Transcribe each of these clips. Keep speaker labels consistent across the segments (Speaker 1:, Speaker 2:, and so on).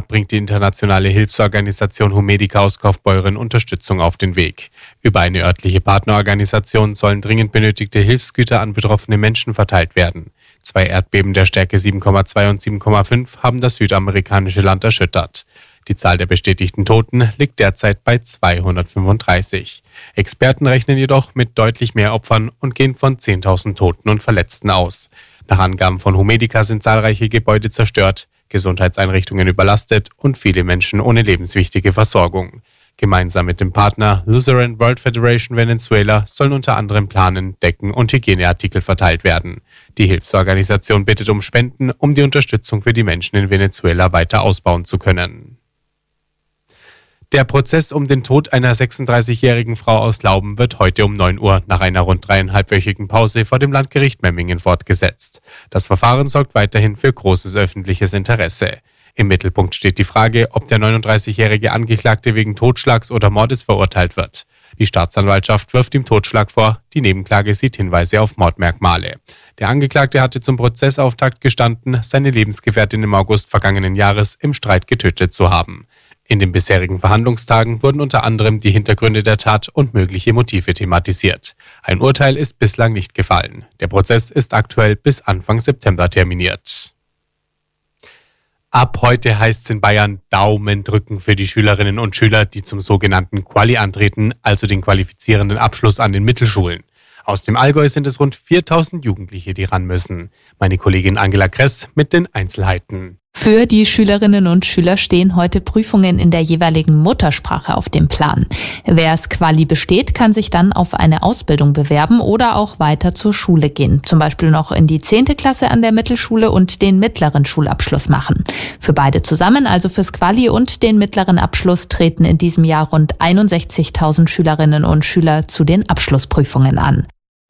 Speaker 1: bringt die internationale Hilfsorganisation Humedica aus Kaufbeuren Unterstützung auf den Weg. Über eine örtliche Partnerorganisation sollen dringend benötigte Hilfsgüter an betroffene Menschen verteilt werden. 2 Erdbeben der Stärke 7,2 und 7,5 haben das südamerikanische Land erschüttert. Die Zahl der bestätigten Toten liegt derzeit bei 235. Experten rechnen jedoch mit deutlich mehr Opfern und gehen von 10.000 Toten und Verletzten aus. Nach Angaben von Humedica sind zahlreiche Gebäude zerstört, Gesundheitseinrichtungen überlastet und viele Menschen ohne lebenswichtige Versorgung. Gemeinsam mit dem Partner Lutheran World Federation Venezuela sollen unter anderem Planen, Decken und Hygieneartikel verteilt werden. Die Hilfsorganisation bittet um Spenden, um die Unterstützung für die Menschen in Venezuela weiter ausbauen zu können. Der Prozess um den Tod einer 36-jährigen Frau aus Lauben wird heute um 9 Uhr nach einer rund 3,5-wöchigen Pause vor dem Landgericht Memmingen fortgesetzt. Das Verfahren sorgt weiterhin für großes öffentliches Interesse. Im Mittelpunkt steht die Frage, ob der 39-jährige Angeklagte wegen Totschlags oder Mordes verurteilt wird. Die Staatsanwaltschaft wirft ihm Totschlag vor, die Nebenklage sieht Hinweise auf Mordmerkmale. Der Angeklagte hatte zum Prozessauftakt gestanden, seine Lebensgefährtin im August vergangenen Jahres im Streit getötet zu haben. In den bisherigen Verhandlungstagen wurden unter anderem die Hintergründe der Tat und mögliche Motive thematisiert. Ein Urteil ist bislang nicht gefallen. Der Prozess ist aktuell bis Anfang September terminiert. Ab heute heißt es in Bayern Daumen drücken für die Schülerinnen und Schüler, die zum sogenannten Quali antreten, also den qualifizierenden Abschluss an den Mittelschulen. Aus dem Allgäu sind es rund 4.000 Jugendliche, die ran müssen. Meine Kollegin Angela Kress mit den Einzelheiten.
Speaker 2: Für die Schülerinnen und Schüler stehen heute Prüfungen in der jeweiligen Muttersprache auf dem Plan. Wer es Quali besteht, kann sich dann auf eine Ausbildung bewerben oder auch weiter zur Schule gehen. Zum Beispiel noch in die 10. Klasse an der Mittelschule und den mittleren Schulabschluss machen. Für beide zusammen, also fürs Quali und den mittleren Abschluss, treten in diesem Jahr rund 61.000 Schülerinnen und Schüler zu den Abschlussprüfungen an.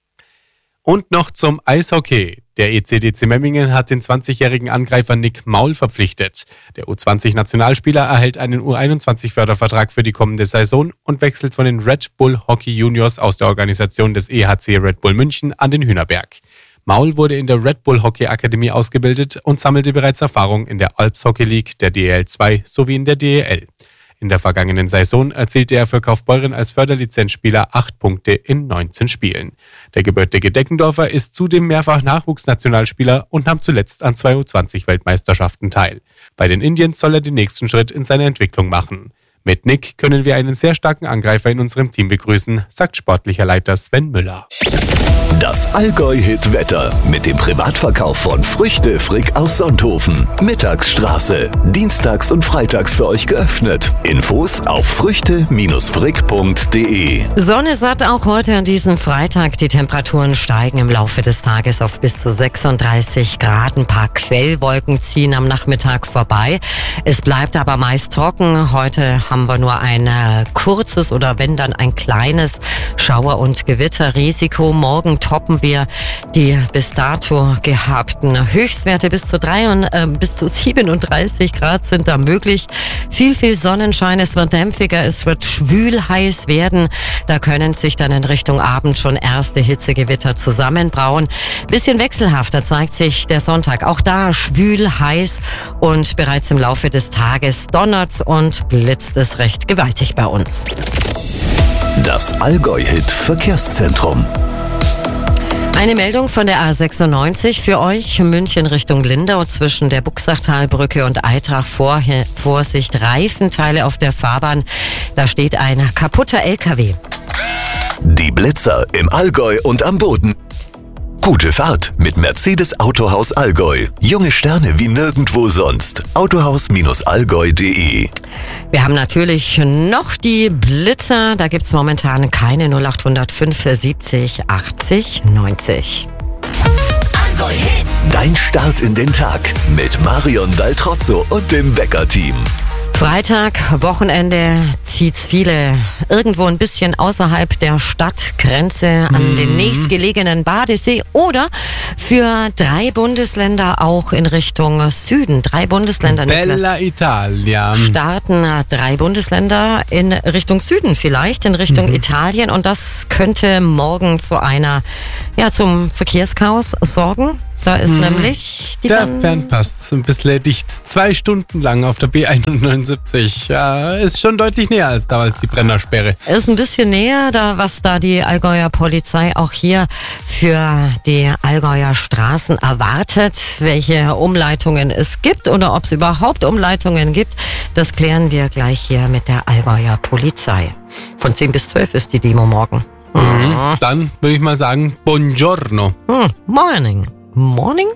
Speaker 1: Und noch zum Eishockey. Der ECDC Memmingen hat den 20-jährigen Angreifer Nick Maul verpflichtet. Der U20-Nationalspieler erhält einen U21-Fördervertrag für die kommende Saison und wechselt von den Red Bull Hockey Juniors aus der Organisation des EHC Red Bull München an den Hühnerberg. Maul wurde in der Red Bull Hockey Akademie ausgebildet und sammelte bereits Erfahrung in der Alps Hockey League, der DEL 2 sowie in der DEL. In der vergangenen Saison erzielte er für Kaufbeuren als Förderlizenzspieler 8 Punkte in 19 Spielen. Der gebürtige Deckendorfer ist zudem mehrfach Nachwuchsnationalspieler und nahm zuletzt an 2 U20-Weltmeisterschaften teil. Bei den Indians soll er den nächsten Schritt in seiner Entwicklung machen. Mit Nick können wir einen sehr starken Angreifer in unserem Team begrüßen, sagt sportlicher Leiter Sven Müller.
Speaker 3: Das Allgäu-Hit-Wetter mit dem Privatverkauf von Früchte Frick aus Sonthofen. Mittagsstraße. Dienstags und freitags für euch geöffnet. Infos auf früchte-frick.de.
Speaker 4: Sonne satt auch heute an diesem Freitag. Die Temperaturen steigen im Laufe des Tages auf bis zu 36 Grad. Ein paar Quellwolken ziehen am Nachmittag vorbei. Es bleibt aber meist trocken. Heute haben wir nur ein kurzes oder wenn dann ein kleines Schauer- und Gewitterrisiko. Morgen toppen wir die bis dato gehabten Höchstwerte. Bis zu 37 Grad sind da möglich. Viel Sonnenschein. Es wird dämpfiger, es wird schwül heiß werden. Da können sich dann in Richtung Abend schon erste Hitzegewitter zusammenbrauen. Bisschen wechselhafter zeigt sich der Sonntag. Auch da schwül heiß und bereits im Laufe des Tages donnert und blitzt es recht gewaltig bei uns.
Speaker 3: Das Allgäu-Hit-Verkehrszentrum.
Speaker 4: Eine Meldung von der A96 für euch. München Richtung Lindau zwischen der Buxachtalbrücke und Eitrach. Vorsicht, Reifenteile auf der Fahrbahn. Da steht ein kaputter LKW.
Speaker 3: Die Blitzer im Allgäu und am Boden. Gute Fahrt mit Mercedes Autohaus Allgäu. Junge Sterne wie nirgendwo sonst. Autohaus-allgäu.de.
Speaker 4: Wir haben natürlich noch die Blitzer. Da gibt's momentan keine 0805 70 80 90.
Speaker 3: Allgäu Hit. Dein Start in den Tag mit Marion Daltrozzo und dem Wecker-Team.
Speaker 4: Freitag, Wochenende, zieht's viele irgendwo ein bisschen außerhalb der Stadtgrenze an den nächstgelegenen Badesee oder für 3 Bundesländer auch in Richtung Süden. 3 Bundesländer.
Speaker 1: Bella Italia.
Speaker 4: Starten 3 Bundesländer in Richtung Süden vielleicht, in Richtung Italien und das könnte morgen zu zum Verkehrschaos sorgen. Da ist nämlich die
Speaker 1: der Fernpass ein bisschen dicht. 2 Stunden lang auf der B71. Ja, ist schon deutlich näher als damals die Brennersperre.
Speaker 4: Ist ein bisschen näher, was da die Allgäuer Polizei auch hier für die Allgäuer Straßen erwartet, welche Umleitungen es gibt oder ob es überhaupt Umleitungen gibt. Das klären wir gleich hier mit der Allgäuer Polizei. Von 10 bis 12 ist die Demo morgen.
Speaker 1: Dann würde ich mal sagen, buongiorno.
Speaker 4: Morning. Morning?